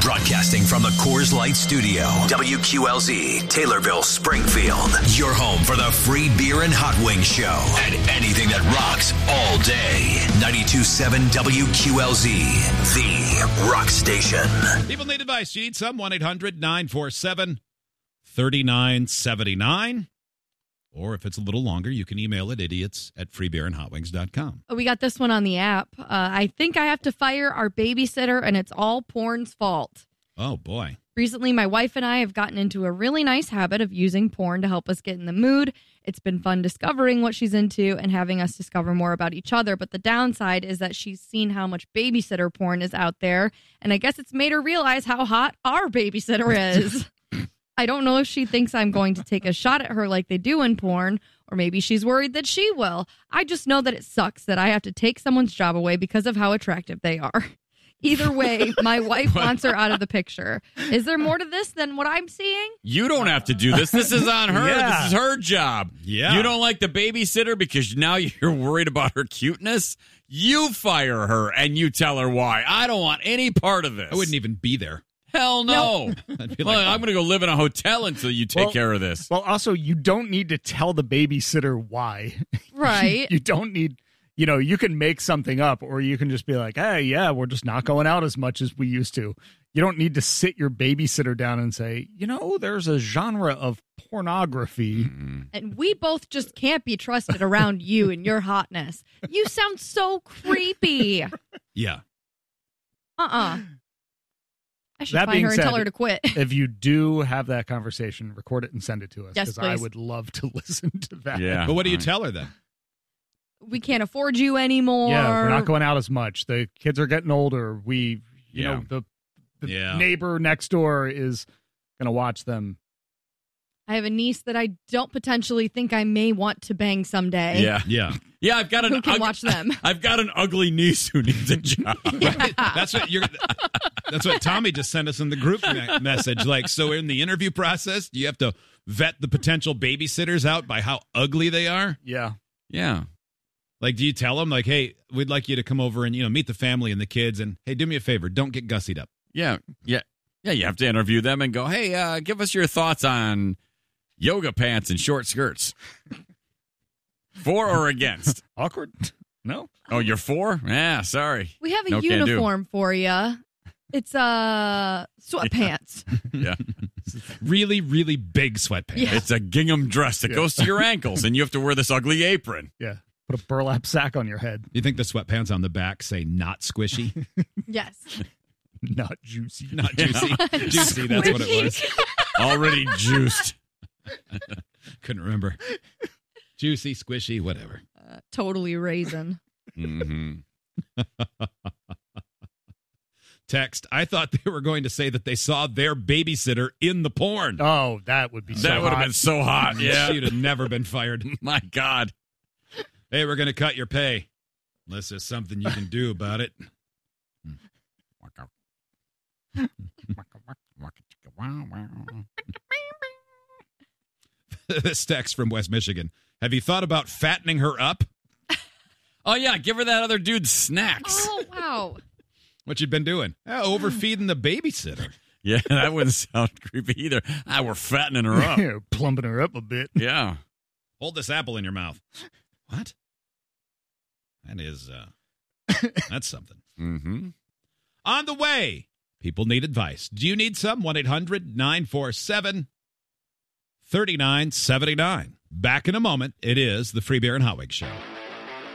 Broadcasting from the Coors Light Studio, WQLZ, Taylorville, Springfield. Your home for the free beer and hot wings show and anything that rocks all day. 92.7 WQLZ, the rock station. People need advice. You need some? 1-800-947-3979. Or if it's a little longer, you can email it idiots@freebeerandhotwings.com. We got this one on the app. I think I have to fire our babysitter, and it's all porn's fault. Oh, boy. Recently, my wife and I have gotten into a really nice habit of using porn to help us get in the mood. It's been fun discovering what she's into and having us discover more about each other. But the downside is that she's seen how much babysitter porn is out there, and I guess it's made her realize how hot our babysitter is. I don't know if she thinks I'm going to take a shot at her like they do in porn, or maybe she's worried that she will. I just know that it sucks that I have to take someone's job away because of how attractive they are. Either way, my wife wants her out of the picture. Is there more to this than what I'm seeing? You don't have to do this. This is on her. Yeah. This is her job. Yeah. You don't like the babysitter because now you're worried about her cuteness? You fire her and you tell her why. I don't want any part of this. I wouldn't even be there. Hell no. I'd be Well, like, I'm going to go live in a hotel until you take care of this. Well, also, you don't need to tell the babysitter why. Right. You don't need, you can make something up, or you can just be like, hey, yeah, we're just not going out as much as we used to. You don't need to sit your babysitter down and say, there's a genre of pornography. And we both just can't be trusted around you and your hotness. You sound so creepy. yeah. I should find her and tell her to quit. If you do have that conversation, record it and send it to us. Yes, because I please. would love to listen to that. Yeah. But what do you All right. tell her then? We can't afford you anymore. Yeah, we're not going out as much. The kids are getting older. We, the neighbor next door is going to watch them. I have a niece that I don't potentially think I may want to bang someday. Yeah. Yeah. Yeah, I've got Who can watch them? I've got an ugly niece who needs a job. That's what Tommy just sent us in the group message. Like, so in the interview process, do you have to vet the potential babysitters out by how ugly they are? Yeah. Yeah. Like, do you tell them, like, hey, we'd like you to come over and, meet the family and the kids, and, hey, do me a favor, don't get gussied up. Yeah. Yeah. Yeah, you have to interview them and go, hey, give us your thoughts on yoga pants and short skirts. For or against? Awkward? No? Oh, you're for? Yeah, sorry. We have a No can do. uniform for you. It's sweatpants. Yeah. Really, really big sweatpants. Yeah. It's a gingham dress that goes to your ankles, and you have to wear this ugly apron. Yeah. Put a burlap sack on your head. You think the sweatpants on the back say not squishy? Yes. Not juicy. Not juicy. Juicy, that's what it was. Already juiced. Couldn't remember. Juicy, squishy, whatever. Totally raisin. Mm-hmm. Text, I thought they were going to say that they saw their babysitter in the porn. Oh, that would be so That would have hot. been so hot. Yeah. She'd have never been fired. My God. Hey, we're going to cut your pay. Unless there's something you can do about it. This text from West Michigan. Have you thought about fattening her up? Oh, yeah. Give her that other dude's snacks. Oh, wow. What you been doing? Overfeeding the babysitter. Yeah, that wouldn't sound creepy either. We're fattening her up. Yeah, plumping her up a bit. Yeah. Hold this apple in your mouth. What? That is, that's something. Mm-hmm. On the way, people need advice. Do you need some? 1-800-947-3979. Back in a moment. It is the Free Beer and Hot Wings Show.